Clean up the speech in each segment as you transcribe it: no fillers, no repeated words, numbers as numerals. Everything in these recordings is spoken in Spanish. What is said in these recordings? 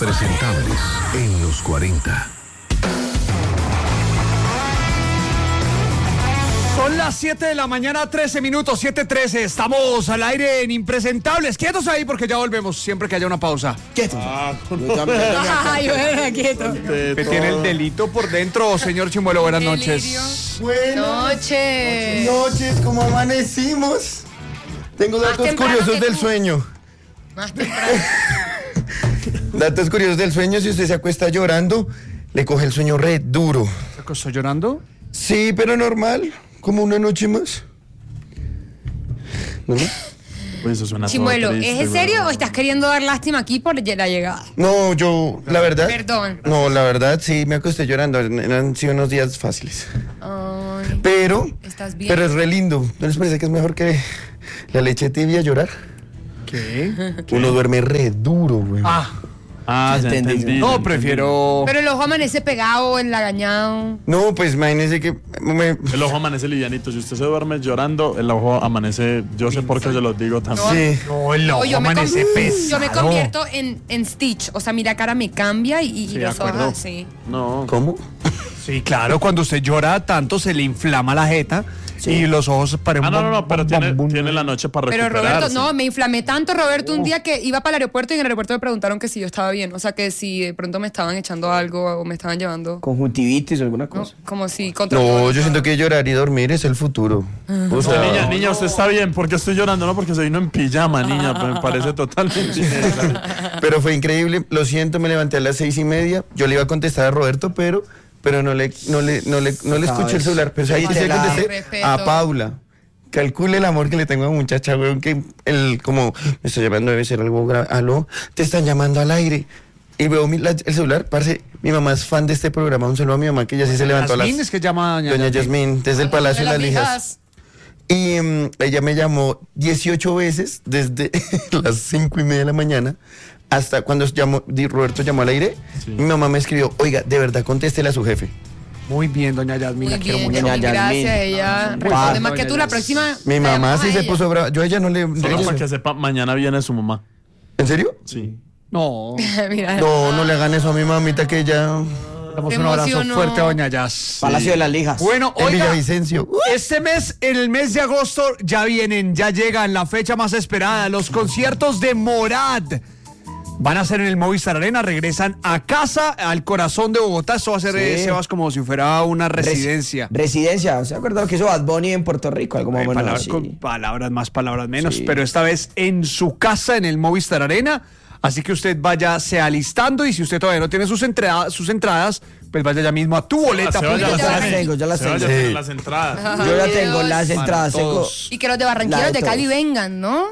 Impresentables en los 40. Son las 7 de la mañana, 13 minutos, 7:13. Estamos al aire en Impresentables. Quietos ahí porque ya volvemos siempre que haya una pausa. Quieto. Yo era quieto. Que tiene el delito por dentro, señor Chimuelo. Buenas noches. Noches, ¿cómo amanecimos? Tengo datos curiosos del sueño. Más temprano. Datos curiosos del sueño: si usted se acuesta llorando, le coge el sueño re duro. ¿Se acostó llorando? Sí, pero normal, como una noche más. ¿No? Pues eso suena Chimuelo, todo triste, ¿es en serio güey. o estás queriendo dar lástima aquí por la llegada? No, yo, la verdad. Perdón. No, la verdad, sí, me acosté llorando. Han sido unos días fáciles. Ay, Pero. ¿estás bien? Pero es re lindo. ¿No les parece que es mejor que la leche tibia llorar? ¿Qué? Uno duerme re duro, güey. Ah, ya entendí. No, prefiero... Pero el ojo amanece pegado, enlagañado. No, pues imagínese que El ojo amanece livianito. Si usted se duerme llorando, el ojo amanece. Yo sé por qué se los digo también. Sí. No, el ojo yo me amanece pesado. Yo me convierto en Stitch. O sea, mi cara me cambia y Sí, de los ojos acuerdo. así. No. ¿Cómo? Sí, claro, cuando usted llora tanto se le inflama la jeta y los ojos parecen... No, pero tiene la noche para Pero recuperarse. Roberto, no, me inflamé tanto, Roberto, un día que iba para el aeropuerto y en el aeropuerto me preguntaron que si yo estaba bien. O sea, que si de pronto me estaban echando algo o me estaban llevando. Conjuntivitis o alguna ¿no? cosa. Como si No, controlaba. yo siento que llorar y dormir es el futuro. O sea, Niña, usted está bien. ¿Por qué estoy llorando? No, porque se vino en pijama, niña. Pues me parece totalmente innecesario. pero fue increíble. Lo siento, me levanté a las 6:30. Yo le iba a contestar a Roberto, pero no le escuché el celular. Pero ¿sabes qué le contesté? Respeto. A Paula. Calcule el amor que le tengo a muchacha, weón, que como me está llamando, debe ser algo grave. Aló, te están llamando al aire. Y veo el celular, parce, mi mamá es fan de este programa. Un saludo a mi mamá, que ya sí se levantó a las... Yasmín, es que llama Doña Yasmín, desde el Palacio de las Lijas. Y ella me llamó 18 veces desde las 5:30 de la mañana hasta cuando Roberto llamó al aire. Sí. Mi mamá me escribió: oiga, de verdad, contéstele a su jefe. Muy bien, doña Yasmín, Muy la quiero bien, mucho. Doña Yasmín, Yasmín. gracias. Ella No, responde más doña que tú. La Yasmín. próxima. Mi la mamá llamamos sí a se ella. puso brava. Yo a ella no le... Solo para que sepa, mañana viene su mamá. ¿En serio? Sí. No, Mira. No le hagan eso a mi mamita, que ella... damos Te un abrazo emocionó. fuerte a doña Yas. Palacio de las Lijas. Bueno, En oiga, Villavicencio. este mes, en el mes de agosto, ya llegan la fecha más esperada, los conciertos de Morad. Van a ser en el Movistar Arena, regresan a casa, al corazón de Bogotá. Esto va a ser, Sí. Sebas, como si fuera una residencia. Residencia. ¿Se acuerdan que hizo Bad Bunny en Puerto Rico? Algo más o menos Palabras, así. con palabras más, palabras menos, Sí. pero esta vez en su casa, en el Movistar Arena. Así que usted vaya se alistando y si usted todavía no tiene sus entradas, pues vaya ya mismo a Sebas tuboleta.com. ya las tengo, ya las Sebas tengo. ya tiene Sí. las entradas. Yo ya Dios. tengo las Para entradas. Tengo todos. Y que los de Barranquilla, La los de de Cali todos. vengan, ¿no?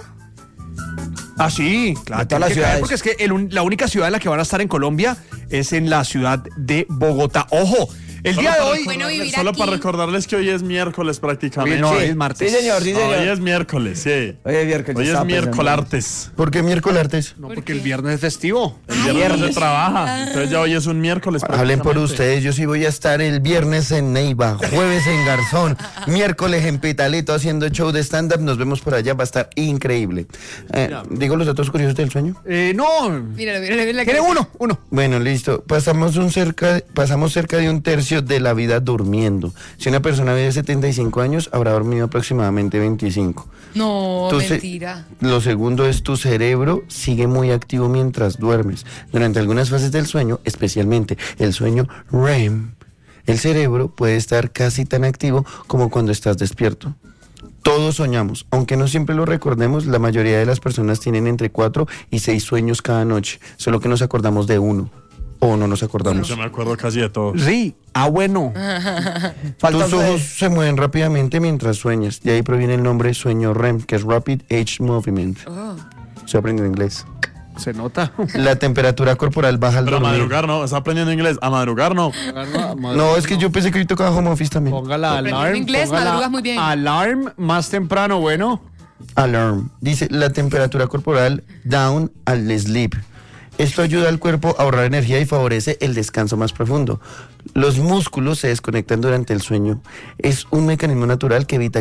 Ah, sí, claro. De todas las tiene que caer, ciudades. porque es que la única ciudad en la que van a estar en Colombia es en la ciudad de Bogotá. Ojo, el día de hoy... Bueno, vivir Solo aquí. para recordarles que hoy es miércoles prácticamente. No, Sí. es martes. Sí, señor, sí, No, señor. hoy es miércoles, sí. Hoy es miércoles. Hoy es estaba pensando. miércoles. ¿Por qué miércoles? No, porque el viernes es festivo. El viernes no se trabaja. Entonces ya hoy es un miércoles. Hablen por prácticamente. ustedes, yo sí voy a estar el viernes en Neiva, jueves en Garzón, miércoles en Pitalito haciendo show de stand-up. Nos vemos por allá, va a estar increíble. ¿Digo los datos curiosos del sueño? No, Míralo. tiene uno. Bueno, listo. Pasamos cerca de un tercio de la vida durmiendo. Si una persona vive 75 años, habrá dormido aproximadamente 25. No, Tu ce- mentira. Lo segundo es tu cerebro sigue muy activo mientras duermes. Durante algunas fases del sueño, especialmente el sueño REM, el cerebro puede estar casi tan activo como cuando estás despierto. Todos soñamos, aunque no siempre lo recordemos, la mayoría de las personas tienen entre 4 y 6 sueños cada noche, solo que nos acordamos de uno o no nos acordamos. Yo me acuerdo casi de todo. Sí, bueno. Falta Tus usted. ojos se mueven rápidamente mientras sueñas. De ahí proviene el nombre sueño REM, que es Rapid Age Movement. Estoy aprendiendo inglés. Se nota. La temperatura corporal baja al Pero a dormir. madrugar no, está aprendiendo inglés. A madrugar no. No, es que yo pensé que hoy tocaba home office también. Ponga la Aprendiendo alarm. inglés, ponga la madrugas muy bien. Alarm más temprano, bueno. Alarm. Dice la temperatura corporal down al sleep. Esto ayuda al cuerpo a ahorrar energía y favorece el descanso más profundo. Los músculos se desconectan durante el sueño. Es un mecanismo natural que evita que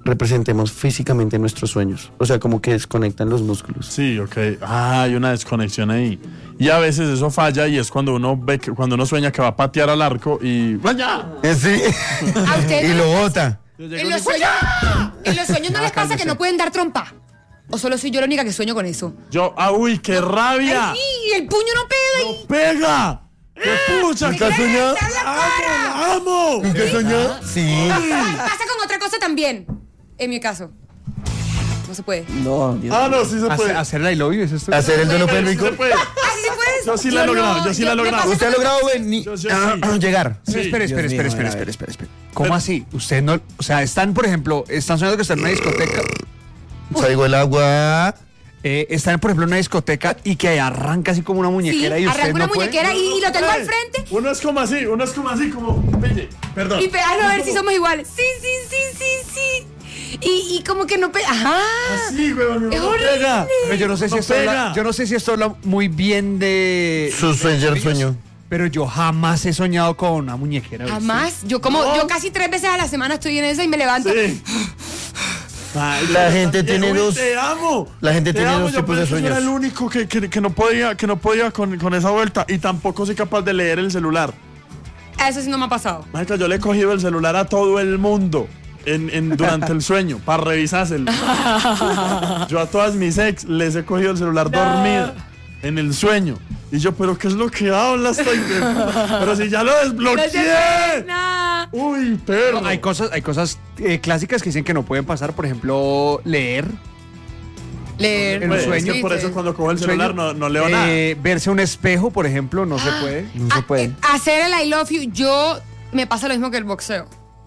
representemos físicamente nuestros sueños. O sea, como que desconectan los músculos. Sí, ok. Hay una desconexión ahí. Y a veces eso falla y es cuando uno ve que cuando uno sueña que va a patear al arco y ¡vaya! Sí. ¿A ustedes Y no lo les bota. En los sueños no les pasa que no pueden dar trompa. ¿O solo soy yo la única que sueño con eso? Yo, uy, qué rabia. ¡Ay, sí! El puño no pega. ¡No pega! ¡Qué pucha! ¿Me ¡Qué quieres soñado! dar la cara? ¡Amo! ¿Qué soñó? Sí. Pasa con otra cosa también. En mi caso. No se puede. No, Dios. Ah, no, sí se puede. Hacer el I love you, ¿es esto? Hacer el duelo Sí pélvico. se puede. ¿Ah, sí se puede? Yo sí la he logrado, yo sí la he me logrado. pasa ¿Usted ha con- logrado venir? Yo sí. Llegar? Sí. Espere. Dios mío, a ver. ¿Cómo así? Usted no, o sea, están, por ejemplo, están soñando que están en una discoteca. Salgo el agua. Están, por ejemplo, en una discoteca y que arranca así como una Sí, muñequera y usted arranco una no puede. muñequera y lo tengo al frente. Uno es como así, como pille. Perdón. Y pegarlo a ver si somos iguales. Sí. Y como que no pega. Ajá. Así, weón, Es no horrible. pega. Pero yo no sé si No esto habla, pega. yo no sé si esto habla muy bien de Su sueño. pero yo jamás he soñado con una muñequera. ¿viste? Jamás. Yo casi 3 veces a la semana estoy en esa y me levanto. Sí. Ay, La yo gente también, tiene uy, dos- Te amo. la gente Te tiene amo, dos yo tipos de pensé que sueños. Era el único que no podía con esa vuelta y tampoco soy capaz de leer el celular. Eso sí no me ha pasado. Marica, yo le he cogido el celular a todo el mundo durante el sueño para revisárselo. Yo a todas mis ex les he cogido el celular dormida en el sueño. Y yo, ¿pero qué es lo que hablas? Pero si ya lo desbloqueé. Nah. Uy, perro. No, hay cosas clásicas que dicen que no pueden pasar, por ejemplo, leer. Leer. En Pues, un sueño. es que por eso cuando cojo el celular Sueño. no leo nada. Verse un espejo, por ejemplo, no se puede. No se puede. Hacer el I love you, yo me pasa lo mismo que el boxeo.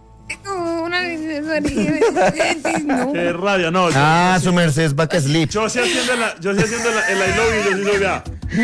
No. Qué rabia, no. Su merced es back sleep. Yo sí haciendo el I love you, yo sí lo vea.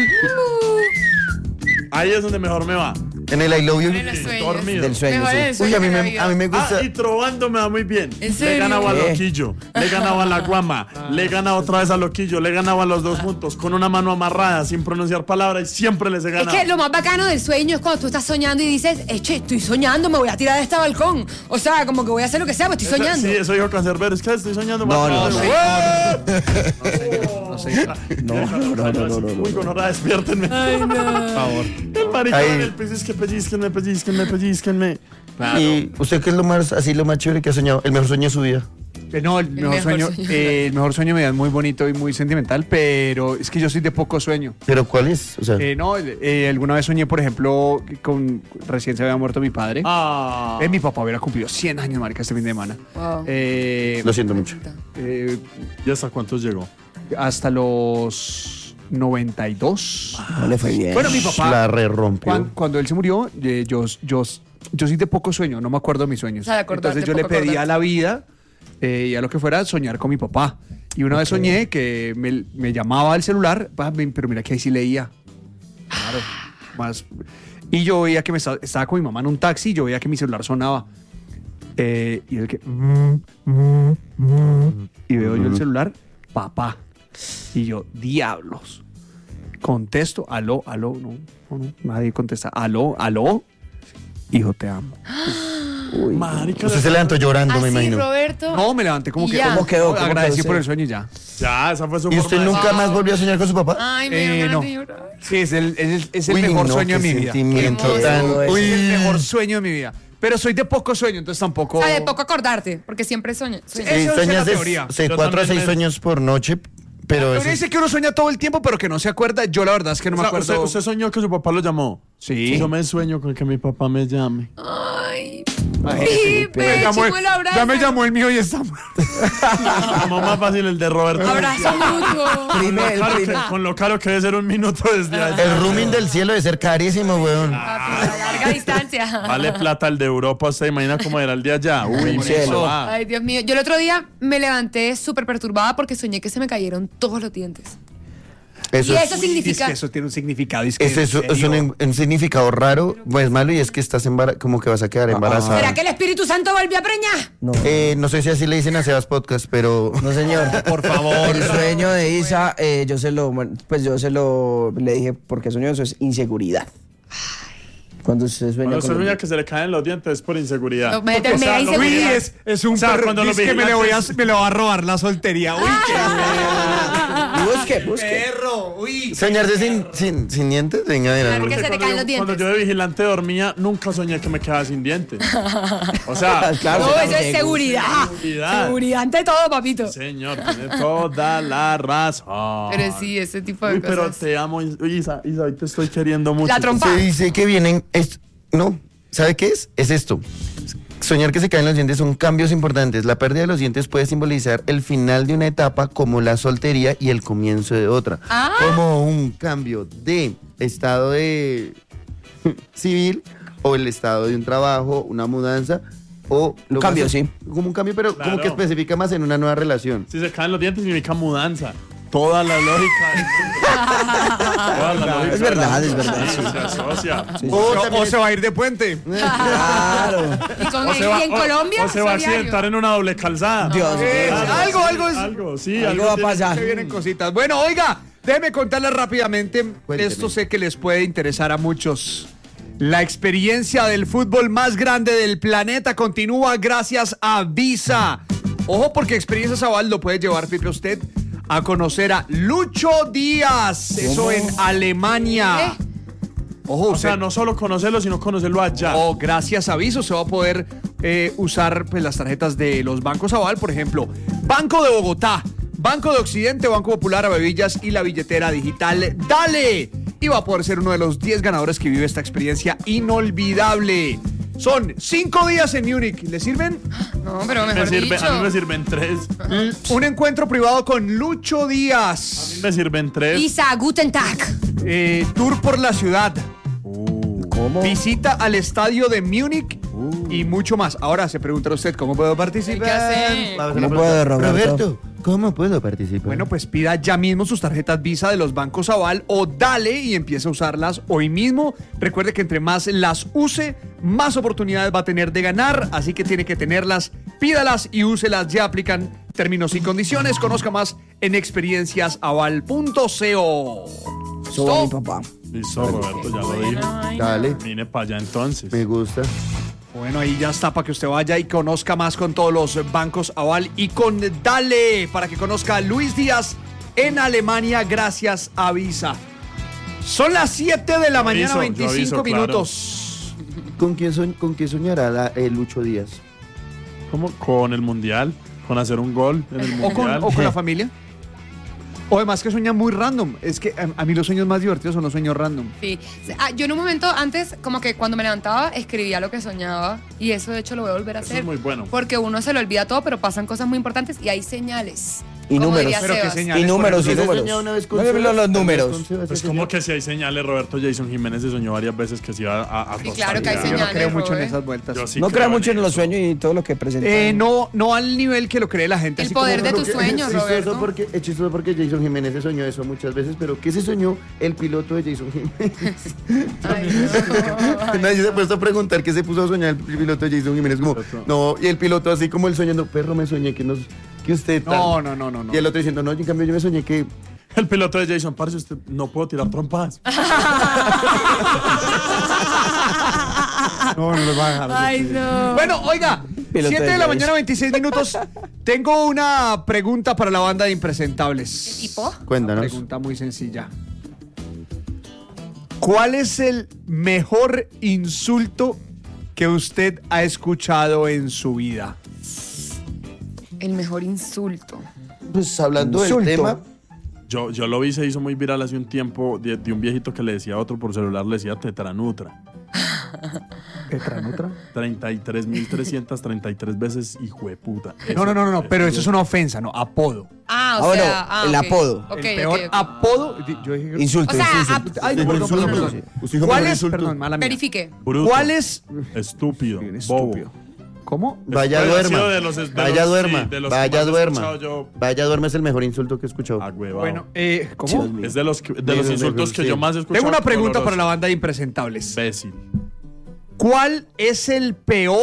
Ahí es donde mejor me va. En el I love you. En los sueños. Dormido. Del sueño, Mejor en el sí. Uy, sueño a mí que la me, vida. a mí me gusta. Y trovando me va muy bien. ¿En Le serio? he ganado a ¿Qué? Loquillo, le he ganado a la Guama, le he ganado otra vez a Loquillo, le he ganado a los dos juntos, con una mano amarrada, sin pronunciar palabras, y siempre les he Es ganado. que lo más bacano del sueño es cuando tú estás soñando y dices, che, estoy soñando, me voy a tirar de este balcón. O sea, como que voy a hacer lo que sea, pero estoy soñando. Sí, eso dijo Cancerbero, es que estoy soñando. No, no, más. no. No sé. No. Uy, con hora, despiértenme. Por favor. El maricón, Ahí. el pellizquenme. ¿Y usted qué es lo más chévere que ha soñado? El mejor sueño de su vida. No, el mejor sueño me da muy bonito y muy sentimental, pero es que yo soy de poco sueño. ¿Pero cuál es? O sea, Alguna vez soñé, por ejemplo, recién se había muerto mi padre. Ah. Mi papá hubiera cumplido 100 años, marica, este fin de semana. Wow. lo siento mucho. ¿Y hasta cuántos llegó? Hasta los 92. No le fue bien. Bueno, mi papá, La re rompió. cuando él se murió, yo soy de poco sueño, no me acuerdo de mis sueños. O sea, de acordarte, Entonces yo le poco pedí a acordarte. la vida y a lo que fuera soñar con mi papá. Y una vez soñé que me llamaba al celular, pero mira que ahí sí leía. Claro, más. Y yo veía que estaba con mi mamá en un taxi y yo veía que mi celular sonaba. Y el que... y veo yo el celular, papá. Y yo, diablos. Contesto, aló, no, nadie contesta. Aló, hijo, te amo. Marica, Usted se levantó llorando, me Así, imagino. Roberto. No, me levanté como Y que... ya. ¿Cómo quedó? ¿Cómo Agradecí quedó por el usted? sueño y ya. ya, esa fue su ¿Y usted forma de- nunca más volvió a soñar con su papá? Ay, me dio ganas No. de llorar. Sí, es el Uy, mejor no, sueño de qué mi vida. sentimiento Qué tan... hermoso. Es el Uy. mejor sueño de mi vida. Pero soy de poco sueño, entonces tampoco... O sea, de poco acordarte, porque siempre sueño. Sí, Sí, Eso es la sueñas de teoría. 4 Yo a 6 también sueños por noche, pero Pero eso dice que uno sueña todo el tiempo, pero que no se acuerda. Yo la verdad es que no O me sea, acuerdo. usted soñó que su papá lo llamó. Sí. Yo me sueño con que mi papá me llame. Ay, Me llamó, chico, el abrazo. ya me llamó el mío y está muerto. Como más fácil el de Roberto. Abrazo mucho. Con lo caro que debe ser un minuto desde allá. el rooming del cielo debe ser carísimo, weón. Papi, a larga distancia. Vale plata el de Europa, usted imagina cómo era el día allá. Uy, El cielo. eso va. Ay, Dios mío. Yo el otro día me levanté súper perturbada porque soñé que se me cayeron todos los dientes. Eso Y es, eso significa... Es que eso tiene un significado. Es, que es eso, en es serio. un significado raro, pues malo, y es que estás como que vas a quedar embarazada. ¿Será que el Espíritu Santo volvió a preñar? No. No sé si así le dicen a Sebas Podcast, pero... No, señor. Por favor. El sueño de Isa, yo se lo le dije porque sueño eso es inseguridad. Cuando usted sueña Cuando usted con sueña que se le caen los dientes es por inseguridad. No, me da O sea, lo inseguridad. que- Es un O sea, perro. cuando los Dice que me vigilantes- lo va a robar la soltería. Uy, Busque. perro. Uy. Soñarse sin dientes, venga, Claro verán. que se te caen los Cuando dientes. yo de vigilante dormía, nunca soñé que me quedaba sin dientes. O sea, Claro, No, se eso es llega. seguridad. Seguridad. Seguridad ante todo, papito. Señor, tiene toda la razón. Pero sí, ese tipo de Uy, pero cosas. te amo, Isa, hoy te estoy queriendo mucho. La trompa. Se dice que vienen. No, ¿sabe qué es? Es esto. Soñar que se caen los dientes son cambios importantes. La pérdida de los dientes puede simbolizar el final de una etapa como la soltería y el comienzo de otra. Ah. Como un cambio de estado de civil o el estado de un trabajo, una mudanza o lo Cambio, más- sí. Como un cambio, pero como Claro. que especifica más en una nueva relación. Si se caen los dientes significa mudanza. Toda la lógica del mundo. Toda la lógica Es verdad, del es mundo. verdad, Sí, se asocia. O se va a ir de puente. Claro. Y en Colombia, o se va a son diario. accidentar en una doble calzada. Dios mío. Algo es. Algo, sí, Algo va a tiene- pasar. Se vienen cositas. Bueno, oiga, déjeme contarles rápidamente. Cuénteme. Esto sé que les puede interesar a muchos. La experiencia del fútbol más grande del planeta continúa gracias a Visa. Ojo, porque Experiencias Aval lo puede llevar, Pipe, usted a conocer a Lucho Díaz. Eso en Alemania. Ojo, O sea, usted- no solo conocerlo, sino conocerlo allá. o gracias a Visa se va a poder usar pues, las tarjetas de los bancos Aval, por ejemplo, Banco de Bogotá, Banco de Occidente, Banco Popular, Avevillas y la billetera digital Dale. Y va a poder ser uno de los 10 ganadores que vive esta experiencia inolvidable. Son 5 días en Múnich. ¿Le sirven? No, pero Me mejor sirve- dicho. a mí me sirven 3. Un encuentro privado con Lucho A mí Díaz. me sirven 3. Isa, guten Tag. Tour por la ciudad. ¿Cómo? Visita al estadio de Múnich y mucho más. Ahora se preguntará usted cómo puedo participar. ¿Qué hace? Vamos a ¿Cómo la puede, pregunta. Roberto? ¿Cómo puedo participar? Bueno, pues pida ya mismo sus tarjetas Visa de los bancos Aval o Dale y empiece a usarlas hoy mismo. Recuerde que entre más las use, más oportunidades va a tener de ganar, así que tiene que tenerlas, pídalas y úselas. Ya aplican términos y condiciones. Conozca más en experienciasaval.co. Soy mi papá. Listo, Roberto, ya lo dije. Dale, Vine para allá entonces. me gusta. Bueno, ahí ya está para que usted vaya y conozca más con todos los bancos Aval y con Dale para que conozca a Luis Díaz en Alemania gracias a Visa. Son las 7 de la mañana, Yo 25 aviso, claro. minutos. ¿Con qué soñará Lucho Díaz? ¿Cómo? Con el mundial, con hacer un gol en el mundial. O con la familia. O además que sueña muy random. Es que a mí los sueños más divertidos son los sueños random. Sí. Yo en un momento antes, como que cuando me levantaba, escribía lo que soñaba. Y eso, de hecho, lo voy a volver a Eso hacer. es muy bueno. Porque uno se lo olvida todo, pero pasan cosas muy importantes y hay señales. Y Como números. diría Pero qué Sebas. señales. Y números, y ¿Usted números. soñó una vez con Muévelo Sebas? los números. ¿Con Sebas Pues se como soñó? que si hay señales, Roberto Jason Jiménez se soñó varias veces que se iba a Sí, Costa claro que hay Rica. Yo no señales, creo mucho en Robert. esas vueltas. Yo sí No creo crea en mucho en los eso. sueños y todo lo que presenta. No al nivel que lo cree la gente. El así como poder de lo tus que- sueños, Es chistoso Roberto. porque, es chistoso porque Jason Jiménez se soñó eso muchas veces, pero ¿qué se soñó el piloto de Jason Jiménez? Ay, no. Nadie se ha puesto a preguntar qué se puso a soñar el piloto de Jason Jiménez. Como, no, y el piloto así como él soñando, perro, me soñé que usted tal". No. Y el otro diciendo, no, en cambio yo me soñé que... El piloto de Jason, parce, usted no puedo tirar trompadas. No lo va a dejar. Ay, no. Bueno, oiga, Piloto 7 de de la Jason. mañana, 26 minutos. Tengo una pregunta para la banda de Impresentables. ¿Qué tipo? Cuéntanos. Pregunta muy sencilla. ¿Cuál es el mejor insulto que usted ha escuchado en su vida? El mejor insulto. Pues hablando del Insulto. tema, Yo lo vi, se hizo muy viral hace un tiempo de un viejito que le decía a otro por celular, le decía Tetranutra. ¿Tetranutra? 33.333 veces, hijo de puta. No, pero eso es una ofensa, no, apodo. Ah, o Ah, bueno, sea, el ok. apodo. Ok, El peor ok, ok. apodo. Yo dije. Insulto, O sea, insulto. Ay, no, perdón. Usted dijo ¿Cuál mejor es? insulto. Perdón, mala mía. Verifique. Bruto, ¿Cuál es? estúpido, Bien bobo. estúpido. ¿Cómo? Vaya Puede haber duerma, sido de los- de vaya los- duerma, sí, de los que vaya más he duerma. escuchado yo. Vaya duerma es el mejor insulto que he escuchado. Agüevado. Bueno, ¿cómo? Dios mío. Es de los Sí, insultos sí, que sí. yo más he escuchado. Tengo una pregunta doloroso. para la banda de Impresentables. Imbécil. ¿Cuál es el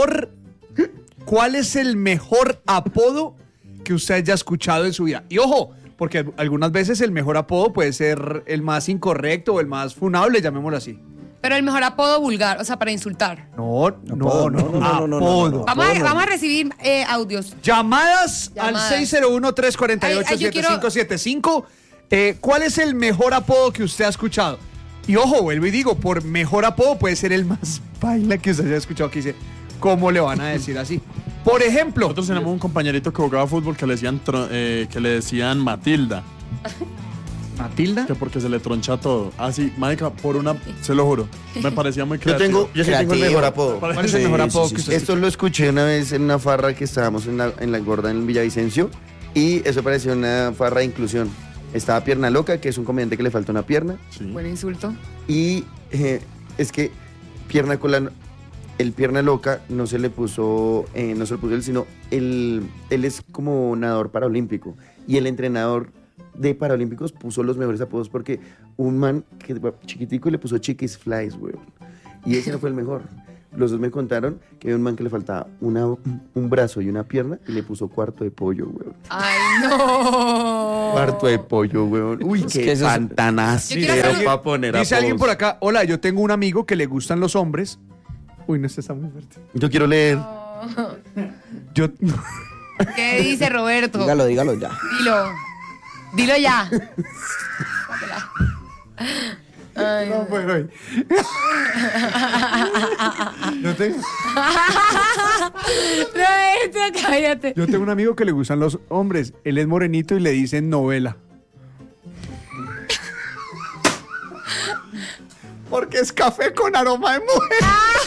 mejor apodo que usted haya escuchado en su vida? Y ojo, porque algunas veces el mejor apodo puede ser el más incorrecto o el más funable, llamémoslo así. Pero el mejor apodo vulgar, o sea, para insultar. No. no. Vamos a recibir audios. Llamadas al Llamadas. 601-348-7575. ¿Cuál es el mejor apodo que usted ha escuchado? Y ojo, vuelvo y digo, por mejor apodo puede ser el más baila que usted haya escuchado que dice, ¿cómo le van a decir así? Por ejemplo, Nosotros tenemos un compañerito que jugaba fútbol que le decían Matilda. Matilda. Que porque se le troncha todo. Así, marica, se lo juro. Me parecía muy creativo. Yo sí tengo el mejor apodo. ¿Cuál es el mejor apodo que usted Esto lo escuché una vez en una farra que estábamos en la Gorda en Villavicencio y eso parecía una farra de inclusión. Estaba Pierna Loca, que es un comediante que le falta una pierna. Sí. Buen insulto. Y es que el Pierna Loca no se le puso él, sino él es como nadador paralímpico. Y el entrenador de Paralímpicos puso los mejores apodos porque un man que chiquitico le puso Chiquis Flies, weón. Y ese no fue el mejor. Los dos me contaron que había un man que le faltaba un brazo y una pierna y le puso Cuarto de Pollo, weón. Ay, no. Cuarto de Pollo, weón. Uy, que qué eso es- pantanacero para poner Dice alguien apodos. por acá, hola, yo tengo un amigo que le gustan los hombres. Uy, no, este está muy fuerte. Yo quiero leer. Yo, ¿Qué dice Roberto? Dígalo ya. Dilo ya. Ay, no, pues, hoy. Yo tengo, Roberto, cállate. yo tengo un amigo que le gustan los hombres. Él es morenito y le dicen novela. Porque es café con aroma de mujer.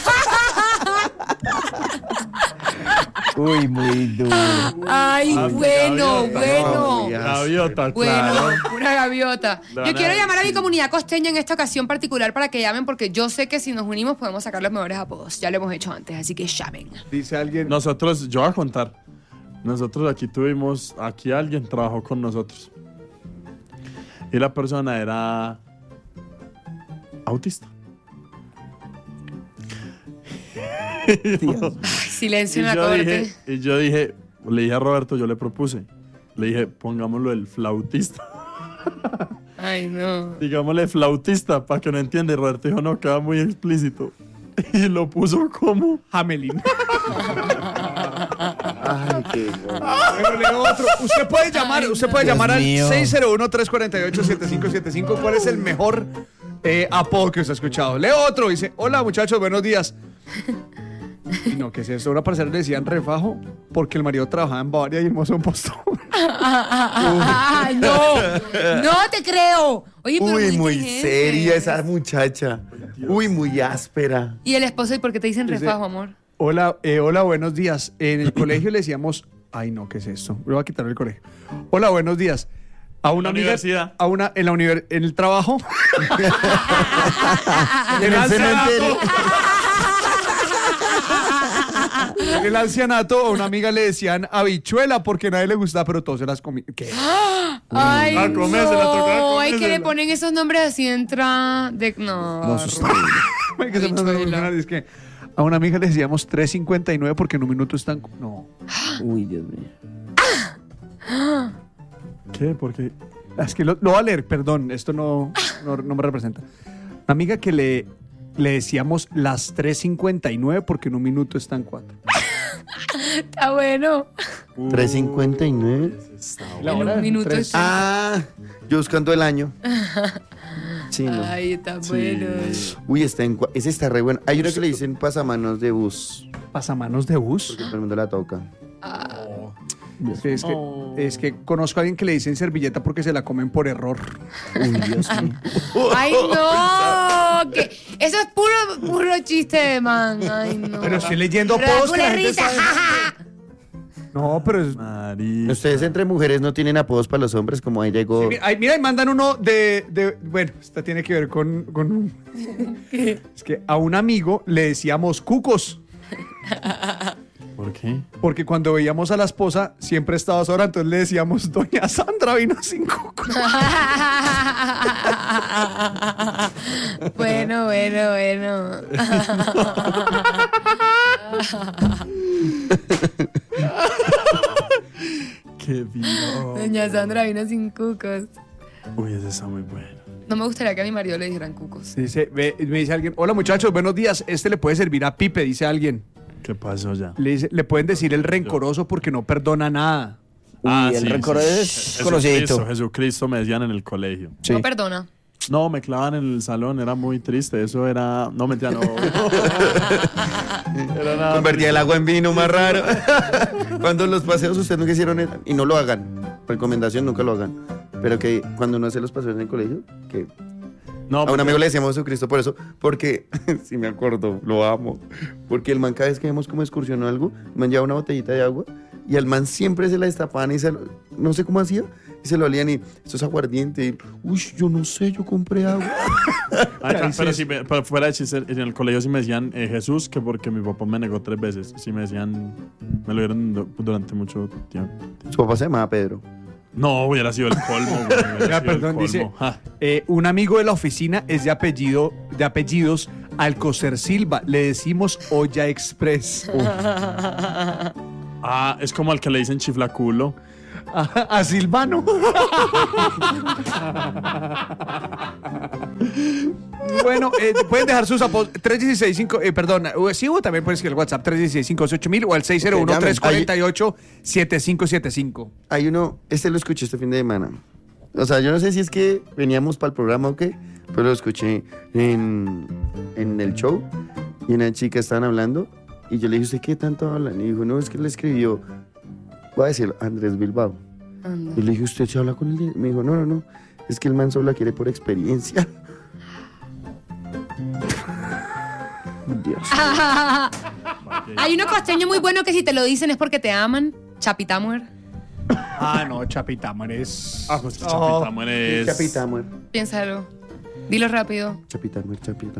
Uy, muy duro. Ay, bueno. Gaviota, Bueno, claro. pura gaviota. Le van Yo a quiero llamar a mi decir. comunidad costeña en esta ocasión particular para que llamen porque yo sé que si nos unimos podemos sacar los mejores apodos. Ya lo hemos hecho antes, así que llamen. Dice alguien. Nosotros, yo voy a contar. Nosotros aquí alguien trabajó con nosotros. Y la persona era autista. Dios. Silencio en la corte. le dije a Roberto, yo le propuse. Le dije, pongámoslo el flautista. Ay, no. Digámosle flautista para que no entienda. Y Roberto dijo, no, queda muy explícito. Y lo puso como Hamelin. Ay, qué bueno. Bueno, leo otro. Usted puede llamar, Dios al mío. 601-348-7575. ¿Cuál es el mejor apodo que usted ha escuchado? Leo otro. Dice, hola muchachos, buenos días. Y no, ¿qué es eso? Una parcera le decían refajo porque el marido trabajaba en Bavaria y el mozo en Boston. Ay, no. No te creo. Oye, pero Uy, muy inteligente. seria esa muchacha. Uy, muy áspera. Y el esposo, ¿y por qué te dicen Dice- refajo, amor? Hola, buenos días. En el colegio le decíamos, ay no, ¿qué es esto? Me voy a quitar el colegio. Hola, buenos días. A una la amiga, universidad. en el trabajo. En el cementerio. En el ancianato, a una amiga le decían habichuela porque a nadie le gustaba, pero todos se las comían. ¿Qué? Ay, A comérsela, tocaba no. Ay, que comérsela. le ponen esos nombres así entra de... No. No, eso es terrible. Que se me hace Habichuela. emocionar, es que a una amiga le decíamos 3:59 porque en un minuto están. No. Uy, Dios mío. ¿qué? Porque Es que lo voy a leer, perdón, esto no me representa. Una amiga que le decíamos las 3:59 porque en un minuto están 4. Está bueno. 3:59. En un minuto tres. está... Ah, yo buscando el año. Sí, no. Ay, está bueno. Uy, ese está re bueno. Hay uno que le dicen pasamanos de bus, Pasamanos de bus. porque todo el mundo la toca. Es que conozco a alguien que le dicen servilleta porque se la comen por error. Uy, Dios mío. Ay, no. Que eso es puro chiste de man. Ay, no. Pero estoy leyendo Pero apodos que la pura gente risa. sabe. No, pero es. Marica. Ustedes entre mujeres no tienen apodos para los hombres, como ahí llegó. Sí, mira, y mandan uno bueno, esta tiene que ver con es que a un amigo le decíamos cucos, ¿Por qué? porque cuando veíamos a la esposa siempre estaba sola, entonces le decíamos, doña Sandra vino sin cucos. Bueno. Qué bien. Doña Sandra vino sin cucos. Uy, ese está muy bueno. No me gustaría que a mi marido le dijeran cucos. Me dice alguien, hola muchachos, buenos días, este le puede servir a Pipe, dice alguien. ¿Qué pasó ya? Le pueden decir el rencoroso porque no perdona nada. Uy, el récord es conocidito. Jesucristo me decían en el colegio. Sí. No perdona. No, me clavaban en el salón, era muy triste. Eso era. No, mentira, no. Era nada. Convertía el agua en vino más raro. Cuando los paseos ustedes nunca hicieron eso, y no lo hagan. Recomendación, nunca lo hagan. Pero que cuando uno hace los paseos en el colegio, que No, a un amigo le decíamos Jesucristo por eso, porque, si me acuerdo, lo amo. Porque el man cada vez que vemos como excursión o algo, el man lleva una botellita de agua y al man siempre se la destapaban y no sé cómo hacía, y se lo olían y esto es aguardiente. Y, uy, yo no sé, yo compré agua. pero fuera de chiste, en el colegio sí me decían Jesús, que porque mi papá me negó 3 veces. Sí me decían, me lo dieron durante mucho tiempo. Su papá se llamaba Pedro. No, hubiera sido el colmo. Güey, hubiera Ya, sido el perdón, colmo. dice, Ja. un amigo de la oficina es de apellidos Alcocer Silva, le decimos Olla Express. Ah, es como al que le dicen chiflaculo. A Silvano. Bueno, pueden dejar sus apodos 316-5, sí, o también pueden escribir el WhatsApp 316-58000 o al 601-348-7575. Hay uno, lo escuché este fin de semana. O sea, yo no sé si es que veníamos para el programa o qué, pero lo escuché en el show y una chica estaban hablando y yo le dije, ¿usted qué tanto hablan? Y dijo, no, es que le escribió, voy a decirlo, Andrés Bilbao. Anda. Y le dije, ¿usted se habla con él? Me dijo, no, es que el man solo la quiere por experiencia. Dios. Hay uno costeño muy bueno que si te lo dicen es porque te aman. Chapitamuer. Ah, no, Chapitamuer es... Ah, pues Chapitamuer es. Chapitamuer. Piénsalo. Dilo rápido. Chapitamuer.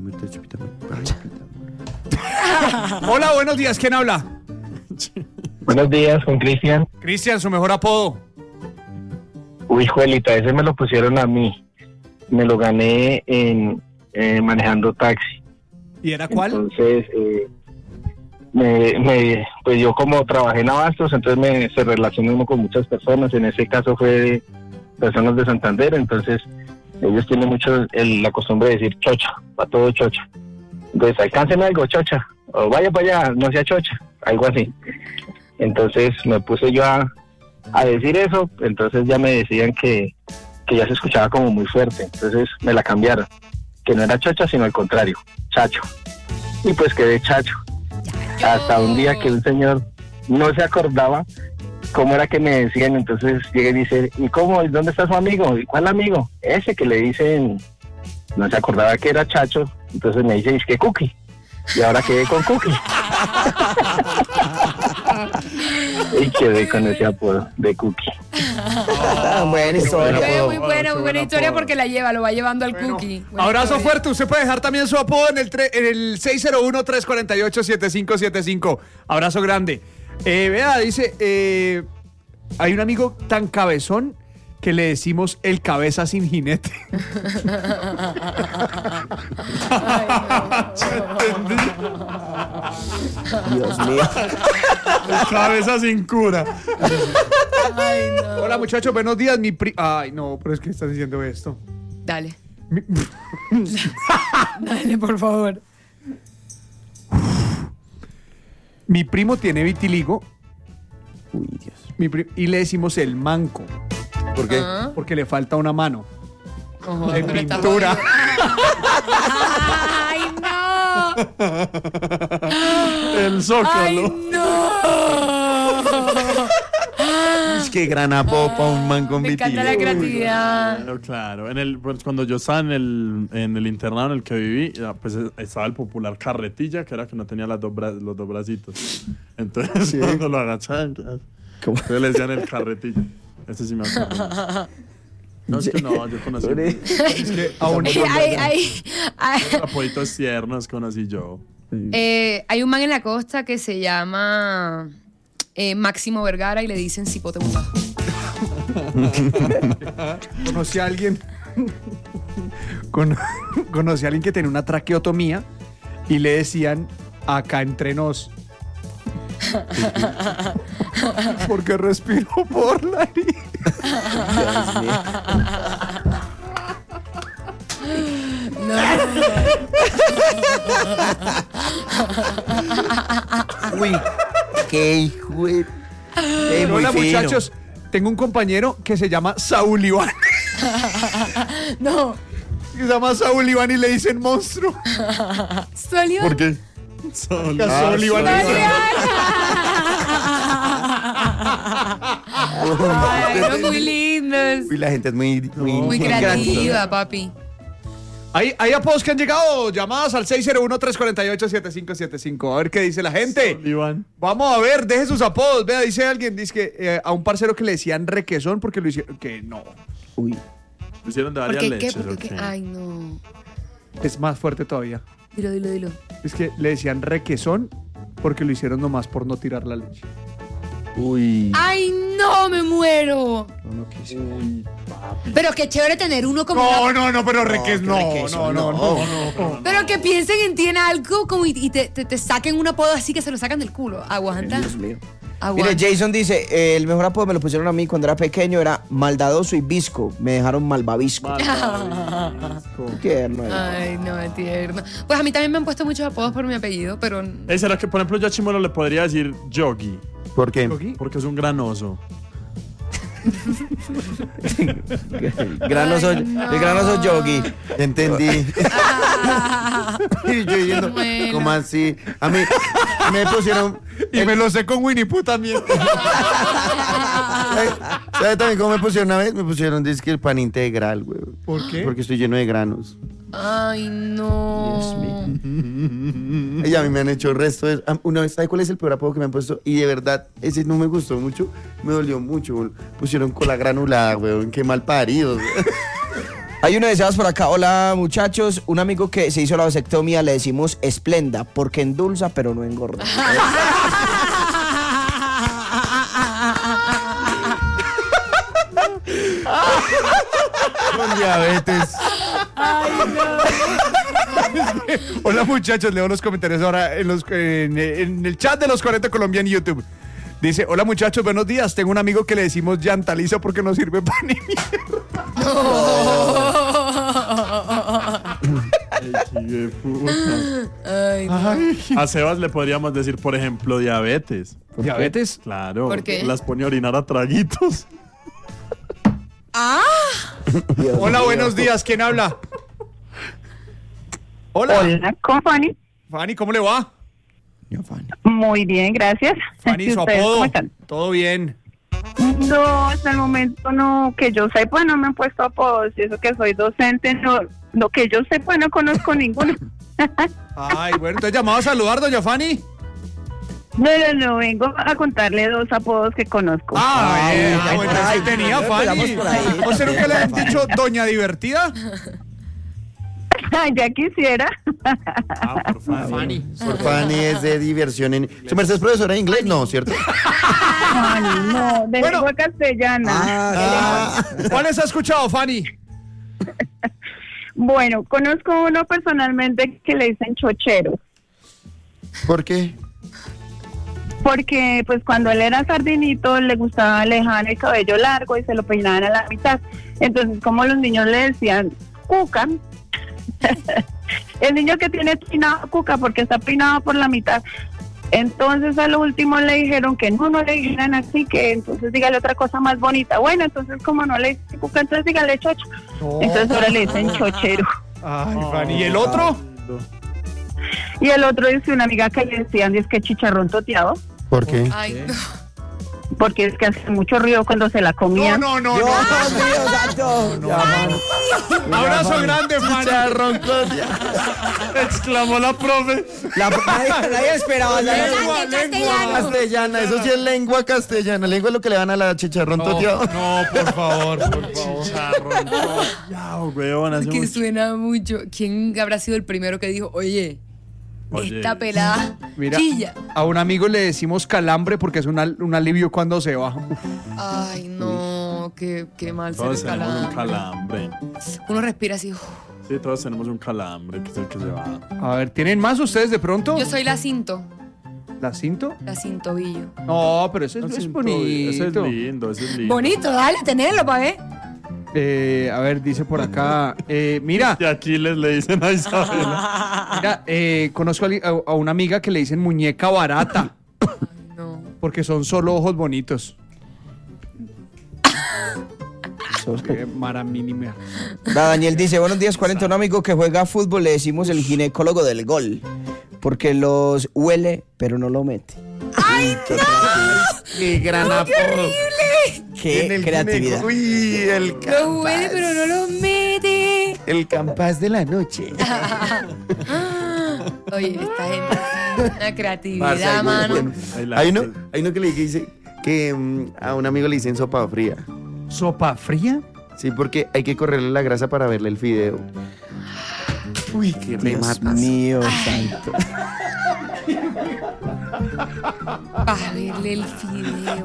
Hola, buenos días, ¿quién habla? Buenos días, con Cristian. Cristian, su mejor apodo. Uy, Juelita, ese me lo pusieron a mí. Me lo gané en manejando taxi. ¿Y era cuál? Entonces, pues yo como trabajé en Abastos, entonces se relacionó uno con muchas personas. En ese caso fue personas de Santander, entonces ellos tienen mucho la costumbre de decir chocha, para todo chocha. Entonces, alcánceme algo, chocha, o vaya para allá, no sea chocha, algo así. Entonces me puse yo a decir eso, entonces ya me decían que ya se escuchaba como muy fuerte, entonces me la cambiaron, que no era chocha, sino al contrario, chacho. Y pues quedé chacho. Hasta un día que un señor no se acordaba cómo era que me decían, entonces llega y dice, ¿y cómo? ¿Y dónde está su amigo? ¿Y cuál amigo? Ese que le dicen, no se acordaba que era chacho, entonces me dice, es que Cookie. Y ahora quedé con Cookie. Y quedé con ese apodo de Cookie. Buena historia. Muy buena historia porque lo va llevando al cookie. Buena Abrazo historia. fuerte. Usted puede dejar también su apodo en el 601-348-7575. Abrazo grande. Vea, dice, hay un amigo tan cabezón que le decimos el cabeza sin jinete. Dios mío. Cabeza sin cura. Ay, no. Hola muchachos, buenos días. Ay, no, pero es que estás diciendo esto. Dale. Dale, por favor. Mi primo tiene vitiligo Uy, Dios. y le decimos el manco, ¿Por qué? Ah. porque le falta una mano. Ojo, En pero está pintura. jodido. ¡Ay, no! El zócalo. ¡Ay, no! Es que gran apodo para un man con Me encanta la vitiligo. Claro, creatividad. claro. Pues, cuando yo estaba en el internado en el que viví, pues estaba el popular carretilla, que era que no tenía los dos bracitos. Entonces, cuando lo agachaban, entonces le decían el carretilla. Ese sí me acuerdo. No, es que no, yo conocí Es que aún Hay apoyitos tiernos, conocí yo. hay un man en la costa que se llama Máximo Vergara y le dicen cipote mula. conocí a alguien. Conocí a alguien que tenía una traqueotomía y le decían acá entre nos. Porque respiro por la nariz. Uy, qué hijo de... muy Hola, fino. muchachos. Tengo un compañero que se llama Saúl Iván. No. Se llama Saúl Iván y le dicen monstruo. ¿Salió? ¿Por qué? Saúl Iván. Ay, no, muy lindos. Uy, la gente es Muy creativa, papi. Hay apodos que han llegado, llamadas al 601-348-7575. A ver qué dice la gente. Iván. Vamos a ver, deje sus apodos. Vea, dice alguien, dice que a un parcero que le decían requesón porque lo hicieron. Que no. Uy. Lo hicieron de ¿Por varias qué? ¿Qué? leches. ¿Por qué? ¿o qué? Ay, no. Es más fuerte todavía. Dilo. Es que le decían requesón porque lo hicieron nomás por no tirar la leche. Uy. Ay, no, me muero. No quise. Pero qué chévere tener uno como una- No, pero requesón. No. Pero que piensen en ti en algo como y te saquen un apodo así que se lo sacan del culo. Aguanta. Dios mío. Aguanta. Mire, Jason dice, el mejor apodo me lo pusieron a mí cuando era pequeño, era maldadoso y visco. Me dejaron malvavisco. Tierno. Ay, no, tierno. Pues a mí también me han puesto muchos apodos por mi apellido, pero ¿Será que, por ejemplo, yo a Chimuelo le podría decir Yogi? ¿Por qué? Porque es un gran oso. Granoso, el granoso yogi. Entendí. Y yo diciendo, Bueno. ¿cómo así? A mí me pusieron... Y me lo sé con Winnie Pooh también. ¿Sabes también cómo me pusieron una vez? Me pusieron disque el pan integral, güey. ¿Por qué? Porque estoy lleno de granos. ay, no. Dios mío. Y a mí me han hecho el resto de... Una vez, ¿sabe cuál es el peor apodo que me han puesto? Y de verdad, ese no me gustó mucho. Me dolió mucho, güey. Pusieron cola granulada, güey. Qué mal paridos, güey. Hay uno de esas por acá. Hola, muchachos. Un amigo que se hizo la vasectomía le decimos esplenda, porque endulza, pero no engorda. Con diabetes. Hola muchachos, leo los comentarios ahora en el chat de los 40 Colombia en YouTube. Dice, hola muchachos, buenos días. Tengo un amigo que le decimos llantaliza porque no sirve para ni mierda. Ay, no. A Sebas le podríamos decir, por ejemplo, diabetes. ¿Diabetes? Claro. ¿Por qué? Las pone a orinar a traguitos. Hola, buenos días. ¿Quién habla? Hola. Hola, con Fanny. Fanny, ¿cómo le va? Muy bien, gracias. Fanny, ¿Y su ustedes apodo. cómo están? Todo bien. No, hasta el momento no, que yo sepa, no me han puesto apodos. Y eso que soy docente, no que yo sepa, no conozco ninguno. Ay, bueno, entonces llamaba a saludar, doña Fanny. No, vengo a contarle dos apodos que conozco. Bueno, sí tenía Fanny. por ahí. ¿O sea, nunca le han dicho doña divertida? Ya quisiera. Por favor. Fanny. Por Fanny es de diversión. ¿Su merced es profesora de inglés? No, ¿cierto? Fanny, no, de Bueno. lengua castellana. ¿Cuáles ha escuchado, Fanny? Bueno, conozco uno personalmente que le dicen chochero. ¿Por qué? Porque pues cuando él era sardinito le gustaba dejar el cabello largo y se lo peinaban a la mitad. Entonces como los niños le decían cuca, el niño que tiene peinado cuca porque está peinado por la mitad. Entonces a lo último le dijeron que no le dijeran así, que entonces dígale otra cosa más bonita. Bueno, entonces como no le dicen cuca, entonces dígale chocho. Entonces ahora le dicen chochero. Ay, Fanny. ¿Y el otro? Y el otro dice una amiga que le decían, es que chicharrón toteado, ¿Por qué? Ay, no. porque es que hace mucho ruido cuando se la comían. No. Dios mío, santo. Abrazo grande, Fanny. Exclamó la profe. Nadie esperaba. Castellana, eso sí es lengua castellana. Lengua es lo que le dan a la chicharrón toteado. No, por favor. Chicharrón. Ya, weón, hace Que mucho. suena mucho. ¿Quién habrá sido el primero que dijo, oye, esta pelada Mira, chilla? a un amigo le decimos calambre porque es un alivio cuando se va. Ay, no, qué mal se Todos ve tenemos un calada. calambre. Uno respira así. Sí, todos tenemos un calambre, que es el que se va. A ver, ¿tienen más ustedes de pronto? Yo soy la cinto ¿La cinto? Villo. No, pero eso es bonito. Ese es lindo, ese es lindo. Bonito, dale, tenelo, pa' ver. A ver, dice por acá. Mira, Y Aquiles le dicen a Isabela. mira, conozco a una amiga que le dicen muñeca barata. No. Porque son solo ojos bonitos. Qué mara mínima. Daniel dice, buenos días, 40, un amigo que juega fútbol le decimos el ginecólogo del gol, porque los huele, pero no lo mete. ¡Ay, no! ¡Qué gran apodo! ¡Qué creatividad! Uy, el Lo huele, Campas. pero no lo mete. El Campas de la noche. Oye, esta gente es una creatividad, Pasa, mano. bueno, hay uno que le dice que a un amigo le dicen sopa fría. ¿Sopa fría? Sí, porque hay que correrle la grasa para verle el fideo. Uy, qué Dios rematas. mío santo. Para verle el fideo.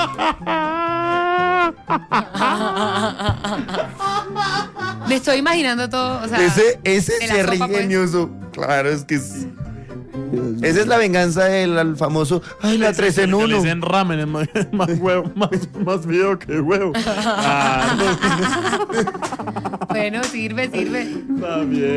Me estoy imaginando todo, o sea, Ese de la cierre sopa, pues. ingenioso. Claro, es que es... Esa es la venganza del al famoso. Ay, la 3 en Porque le 1. dicen ramen, es más huevo, más video que huevo. Ah, Bueno, sirve. está bien.